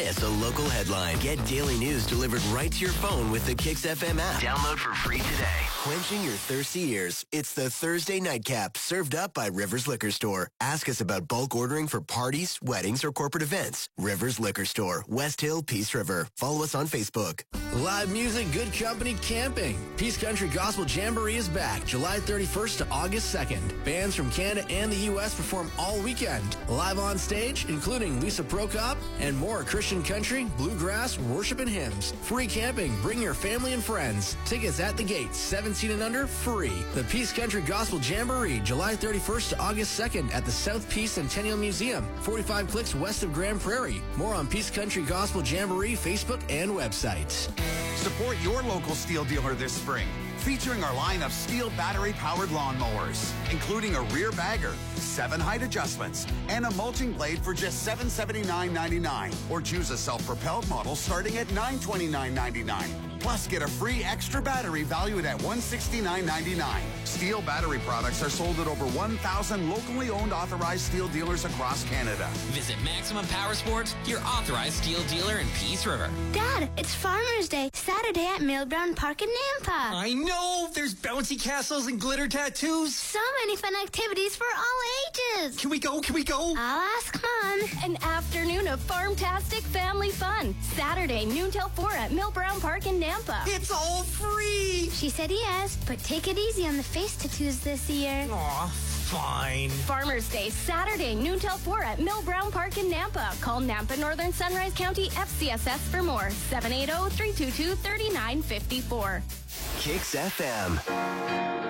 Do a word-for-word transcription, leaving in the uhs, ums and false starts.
miss a local headline. Get daily news delivered right to your phone with the Kix F M app. Download for free today. Quenching your thirsty ears. It's the Thursday Nightcap, served up by Rivers Liquor Store. Ask us about bulk ordering for parties, weddings, or corporate events. Rivers Liquor Store, West Hill, Peace River. Follow us on Facebook. Live music, good company, camping. Peace Country Gospel Jamboree is back July thirty-first to August second. Bands from Canada and the U S perform all weekend. Live on stage, including Lisa Prokop and more Christian country, bluegrass, worship, and hymns. Free camping. Bring your family and friends. Tickets at the gate, seventeen and under, free. The Peace Country Gospel Jamboree, July thirty-first to August second at the South Peace Centennial Museum, forty-five clicks west of Grand Prairie. More on Peace Country Gospel Jamboree Facebook and website. Support your local Steel dealer this spring, featuring our line of Steel battery-powered lawnmowers, including a rear bagger, seven height adjustments, and a mulching blade for just seven hundred seventy-nine ninety-nine. Or choose a self-propelled model starting at nine hundred twenty-nine ninety-nine. Plus, get a free extra battery valued at one hundred sixty-nine ninety-nine. Steel battery products are sold at over one thousand locally owned authorized Steel dealers across Canada. Visit Maximum Power Sports, your authorized Steel dealer in Peace River. Dad, it's Farmer's Day, Saturday at Millbrown Park in Nampa. I know! There's bouncy castles and glitter tattoos. So many fun activities for all ages. Can we go? Can we go? I'll ask Mom. An afternoon of farm-tastic family fun. Saturday, noon till four at Millbrown Park in Nampa. It's all free! She said yes, but take it easy on the face tattoos this year. Aw, fine. Farmer's Day, Saturday, noon till four at Millbrown Park in Nampa. Call Nampa Northern Sunrise County F C S S for more. seven eight zero, three two two, three nine five four. Kix F M.